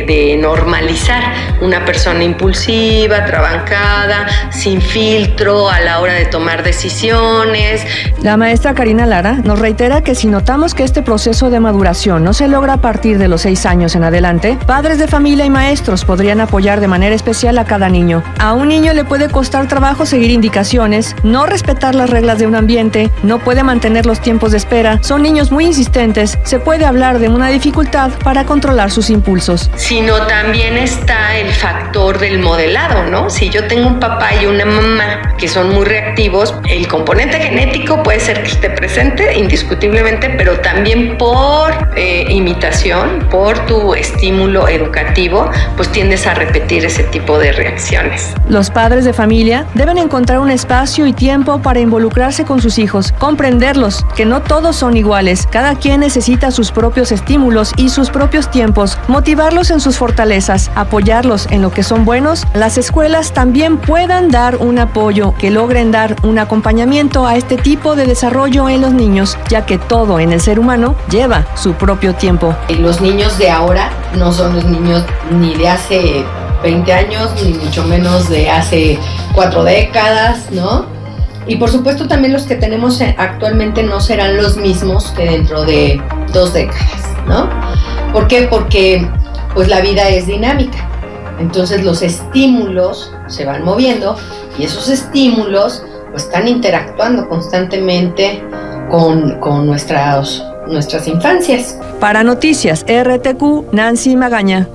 de normalizar una persona impulsiva, trabancada, sin filtro a la hora de tomar decisiones. La maestra Karina Lara nos reitera que si notamos que este proceso de maduración no se logra a partir de los 6 años en adelante, padres de familia y maestros podrían apoyar de manera especial a cada niño. A un niño le puede costar trabajo seguir indicaciones, no respetar las reglas de un ambiente, no puede mantener los tiempos de espera, son niños muy insistentes, se puede hablar de una dificultad para controlar sus impulsos. Sino también está el factor del modelado, ¿no? Si yo tengo un papá y una mamá que son muy reactivos, el componente genético puede ser que esté presente indiscutiblemente, pero también por imitación, por tu estímulo educativo, pues tiendes a repetir ese tipo de reacciones. Los padres de familia deben encontrar un espacio y tiempo para involucrarse con sus hijos, comprenderlos, que no todos son iguales, cada quien necesita sus propios estímulos y sus propios tiempos, motivarlos en sus fortalezas, apoyarlos en lo que son buenos. Las escuelas también puedan dar un apoyo, que logren dar un acompañamiento a este tipo de desarrollo en los niños, ya que todo en el ser humano lleva su propio tiempo. Los niños de ahora no son los niños ni de hace 20 años, ni mucho menos de hace 4 décadas, ¿no? Y por supuesto también los que tenemos actualmente no serán los mismos que dentro de 2 décadas, ¿no? ¿Por qué? Porque pues la vida es dinámica. Entonces los estímulos se van moviendo y esos estímulos pues están interactuando constantemente con nuestras infancias. Para Noticias RTQ, Nancy Magaña.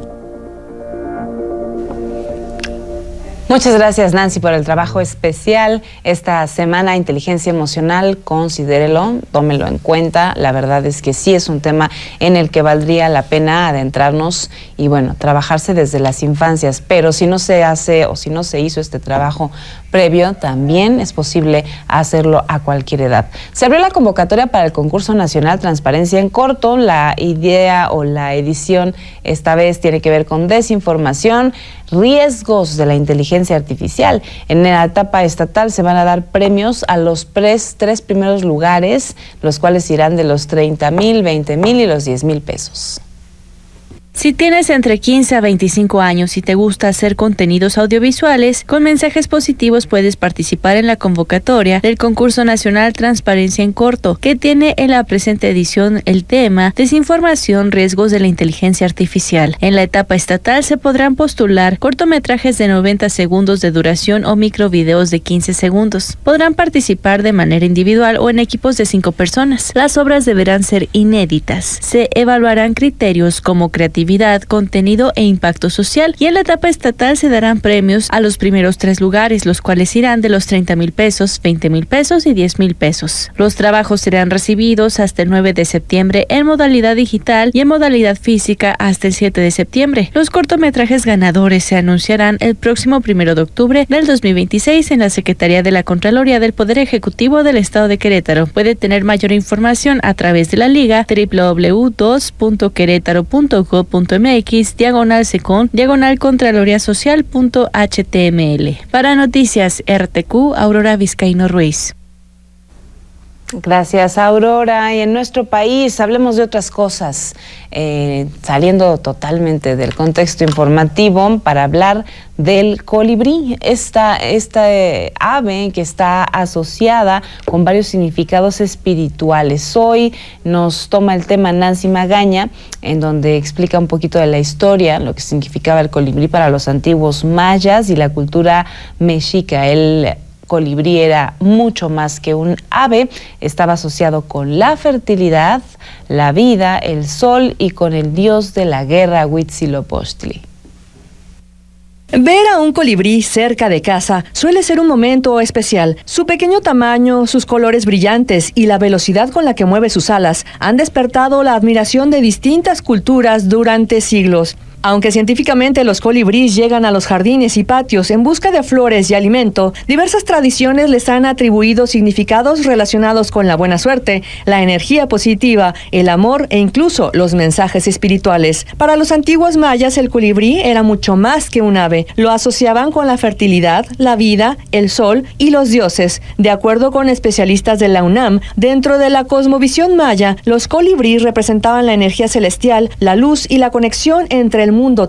Muchas gracias, Nancy, por el trabajo especial esta semana. Inteligencia emocional, considérelo, tómelo en cuenta. La verdad es que sí es un tema en el que valdría la pena adentrarnos y, bueno, trabajarse desde las infancias. Pero si no se hace o si no se hizo este trabajo previo, también es posible hacerlo a cualquier edad. Se abrió la convocatoria para el concurso nacional Transparencia en Corto. La idea o la edición esta vez tiene que ver con desinformación, riesgos de la inteligencia artificial. En la etapa estatal se van a dar premios a los tres primeros lugares, los cuales irán de los 30,000, 20,000 y los 10,000 pesos. Si tienes entre 15 a 25 años y te gusta hacer contenidos audiovisuales, con mensajes positivos puedes participar en la convocatoria del concurso nacional Transparencia en Corto, que tiene en la presente edición el tema Desinformación, riesgos de la inteligencia artificial. En la etapa estatal se podrán postular cortometrajes de 90 segundos de duración o microvideos de 15 segundos. Podrán participar de manera individual o en equipos de 5 personas. Las obras deberán ser inéditas. Se evaluarán criterios como creatividad, contenido e impacto social, y en la etapa estatal se darán premios a los primeros 3 lugares, los cuales irán de los 30,000 pesos, 20,000 pesos y 10,000 pesos. Los trabajos serán recibidos hasta el 9 de septiembre en modalidad digital y en modalidad física hasta el 7 de septiembre. Los cortometrajes ganadores se anunciarán el próximo 1 de octubre del 2026 en la Secretaría de la Contraloría del Poder Ejecutivo del Estado de Querétaro. Puede tener mayor información a través de la liga www.querétaro.gov.mx/secon/contraloriasocial.html. Para Noticias RTQ, Aurora Vizcaíno Ruiz. Gracias, Aurora. Y en nuestro país hablemos de otras cosas, saliendo totalmente del contexto informativo para hablar del colibrí, esta ave que está asociada con varios significados espirituales. Hoy nos toma el tema Nancy Magaña, en donde explica un poquito de la historia, lo que significaba el colibrí para los antiguos mayas y la cultura mexica. El colibrí era mucho más que un ave, estaba asociado con la fertilidad, la vida, el sol y con el dios de la guerra Huitzilopochtli. Ver a un colibrí cerca de casa suele ser un momento especial. Su pequeño tamaño, sus colores brillantes y la velocidad con la que mueve sus alas han despertado la admiración de distintas culturas durante siglos. Aunque científicamente los colibríes llegan a los jardines y patios en busca de flores y alimento, diversas tradiciones les han atribuido significados relacionados con la buena suerte, la energía positiva, el amor e incluso los mensajes espirituales. Para los antiguos mayas, el colibrí era mucho más que un ave. Lo asociaban con la fertilidad, la vida, el sol y los dioses. De acuerdo con especialistas de la UNAM, dentro de la cosmovisión maya, los colibríes representaban la energía celestial, la luz y la conexión entre el mundo